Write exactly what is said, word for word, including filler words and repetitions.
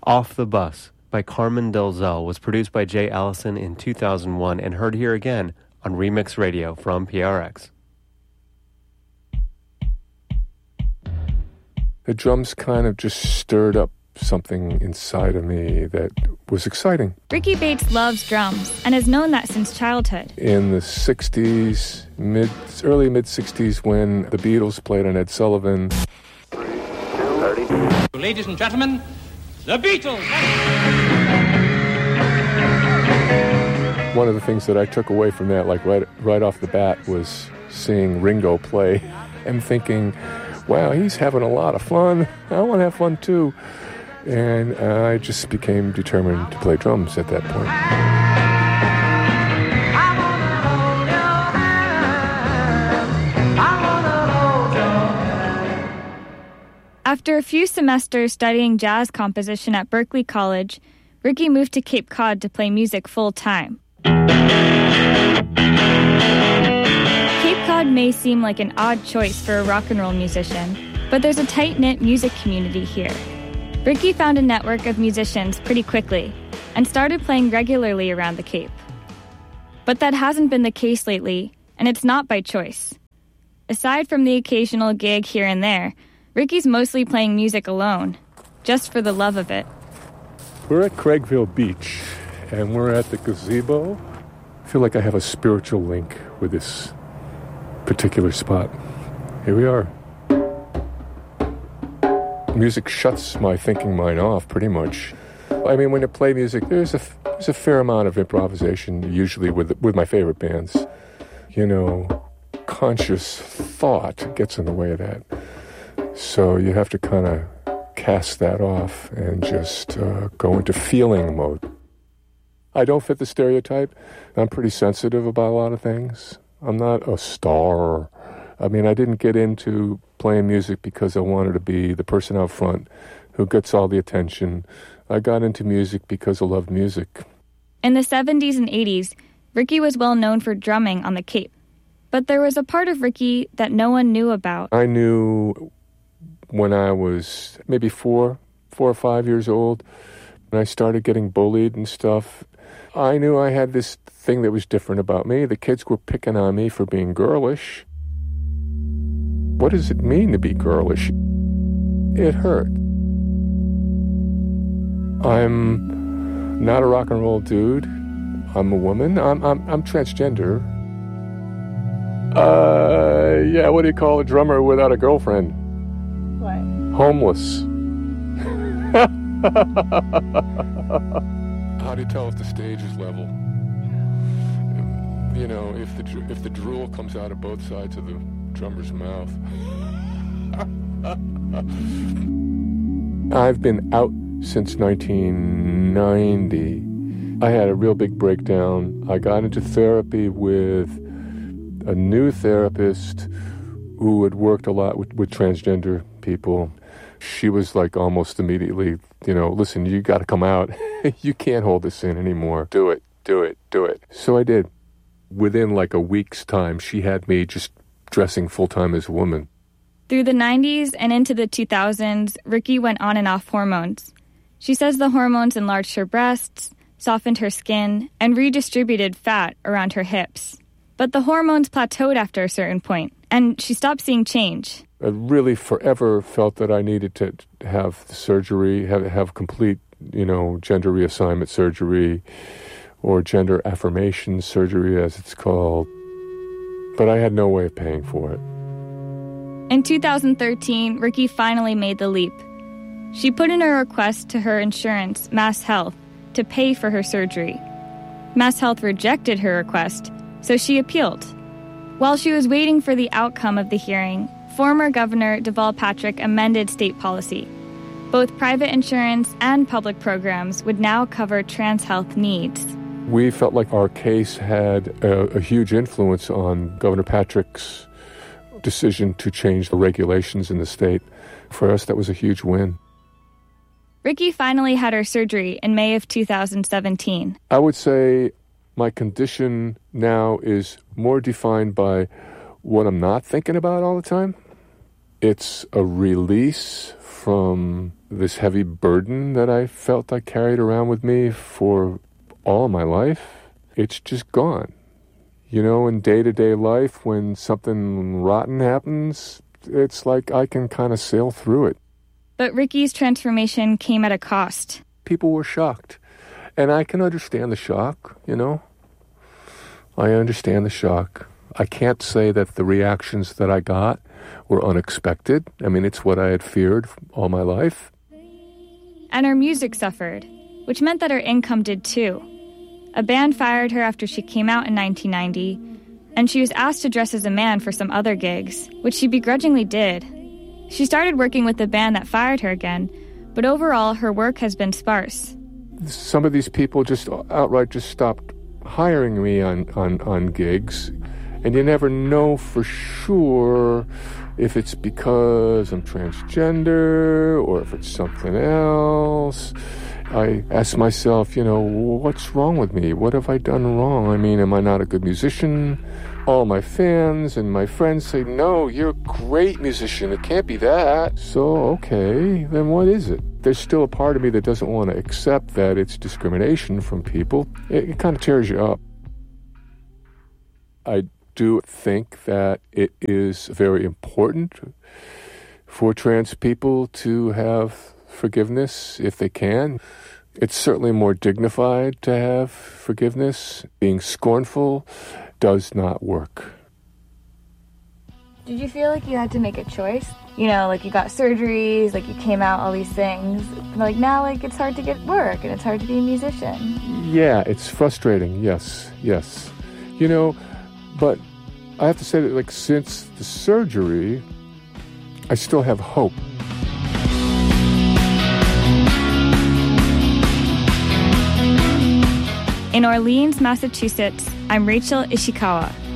Off the Bus by Carmen Delzell was produced by Jay Allison in two thousand one and heard here again on Remix Radio from P R X. The drums kind of just stirred up something inside of me that was exciting. Ricky Bates loves drums and has known that since childhood. In the sixties, mid, early mid-sixties, when the Beatles played on Ed Sullivan. Ladies and gentlemen, the Beatles! One of the things that I took away from that, like right, right off the bat, was seeing Ringo play and thinking, wow, he's having a lot of fun. I want to have fun too. And I just became determined to play drums at that point. After a few semesters studying jazz composition at Berklee College, Ricky moved to Cape Cod to play music full-time. Cape Cod may seem like an odd choice for a rock and roll musician, but there's a tight-knit music community here. Ricky found a network of musicians pretty quickly and started playing regularly around the Cape. But that hasn't been the case lately, and it's not by choice. Aside from the occasional gig here and there, Ricky's mostly playing music alone, just for the love of it. We're at Craigville Beach, and we're at the gazebo. I feel like I have a spiritual link with this particular spot. Here we are. Music shuts my thinking mind off, pretty much. I mean, when you play music, there's a, there's a fair amount of improvisation, usually with with my favorite bands. You know, conscious thought gets in the way of that. So you have to kind of cast that off and just uh, go into feeling mode. I don't fit the stereotype. I'm pretty sensitive about a lot of things. I'm not a star. I mean, I didn't get into playing music because I wanted to be the person out front who gets all the attention. I got into music because I loved music. In the seventies and eighties, Ricky was well known for drumming on the Cape. But there was a part of Ricky that no one knew about. I knew when I was maybe four, four or five years old, when I started getting bullied and stuff. I knew I had this thing that was different about me. The kids were picking on me for being girlish. What does it mean to be girlish? It hurt. I'm not a rock and roll dude. I'm a woman. I'm I'm I'm transgender. Uh, yeah. What do you call a drummer without a girlfriend? What? Homeless. How do you tell if the stage is level? You know, if the if the drool comes out of both sides of the drummer's mouth. I've been out since nineteen ninety. I had a real big breakdown. I got into therapy with a new therapist who had worked a lot with, with transgender people. She was like almost immediately, you know, listen, you got to come out. You can't hold this in anymore. Do it, do it, do it. So I did. Within like a week's time, she had me just dressing full-time as a woman. Through the nineties and into the two thousands, Ricky went on and off hormones. She says the hormones enlarged her breasts, softened her skin, and redistributed fat around her hips. But the hormones plateaued after a certain point, and she stopped seeing change. I really forever felt that I needed to have surgery, have, have complete, you know, gender reassignment surgery, or gender affirmation surgery, as it's called. But I had no way of paying for it. In two thousand thirteen, Ricky finally made the leap. She put in a request to her insurance, Mass Health, to pay for her surgery. Mass Health rejected her request, so she appealed. While she was waiting for the outcome of the hearing, former Governor Deval Patrick amended state policy. Both private insurance and public programs would now cover trans health needs. We felt like our case had a, a huge influence on Governor Patrick's decision to change the regulations in the state. For us, that was a huge win. Ricky finally had her surgery in May of two thousand seventeen. I would say my condition now is more defined by what I'm not thinking about all the time. It's a release from this heavy burden that I felt I carried around with me for all my life. It's just gone. You know, in day-to-day life, when something rotten happens, it's like I can kind of sail through it. But Ricky's transformation came at a cost. People were shocked. And I can understand the shock, you know. I understand the shock. I can't say that the reactions that I got were unexpected. I mean, it's what I had feared all my life. And her music suffered, which meant that her income did too. A band fired her after she came out in nineteen ninety, and she was asked to dress as a man for some other gigs, which she begrudgingly did. She started working with the band that fired her again, but overall her work has been sparse. Some of these people just outright just stopped hiring me on, on, on gigs, and you never know for sure if it's because I'm transgender or if it's something else. I ask myself, you know, what's wrong with me? What have I done wrong? I mean, am I not a good musician? All my fans and my friends say, no, you're a great musician. It can't be that. So, okay, then what is it? There's still a part of me that doesn't want to accept that it's discrimination from people. It, it kind of tears you up. I do think that it is very important for trans people to have forgiveness if they can. It's certainly more dignified to have forgiveness. Being scornful does not work. Did you feel like you had to make a choice? You know, like you got surgeries, like you came out, all these things. Like now, like it's hard to get work and it's hard to be a musician. Yeah, it's frustrating. Yes, yes. You know, but I have to say that, like, since the surgery, I still have hope. In Orleans, Massachusetts, I'm Rachel Ishikawa.